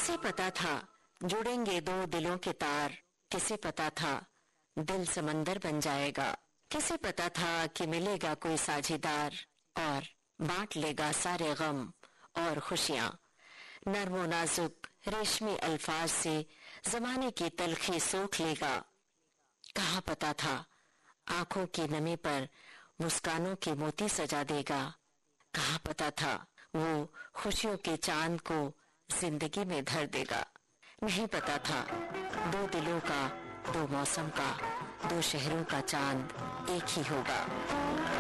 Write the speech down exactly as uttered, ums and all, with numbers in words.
किसे पता था जुड़ेंगे दो दिलों के तार, किसे पता था दिल समंदर बन जाएगा, किसे पता था कि मिलेगा कोई साझीदार और बांट लेगा सारे गम और खुशियां। नर्मो नाजुक रेशमी अल्फाज से जमाने की तलखी सोख लेगा। कहाँ पता था आंखों की नमी पर मुस्कानों के मोती सजा देगा। कहाँ पता था वो खुशियों के चांद को जिंदगी में धर देगा। नहीं पता था दो दिलों का, दो मौसम का, दो शहरों का चांद एक ही होगा।